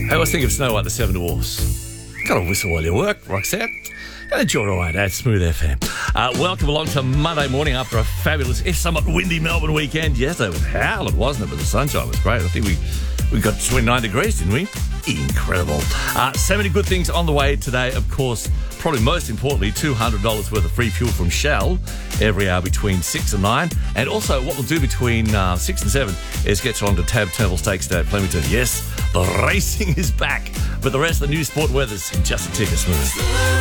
I always think of Snow White, the Seven Dwarfs. Got to whistle while you work, Roxette. And enjoy all right at Smooth FM. Welcome along to Monday morning after a fabulous, if somewhat windy Melbourne weekend. Yes, it was howling, wasn't it? But the sunshine was great. I think we got 29 degrees, didn't we? Incredible. So many good things on the way today. Of course, probably most importantly, $200 worth of free fuel from Shell every hour between 6 and 9. And also what we'll do between 6 and 7 is get you on to Tab Turnbull Stakes Day at Flemington. Yes, the racing is back. But the rest of the new sport weather's just a tick of Smooth.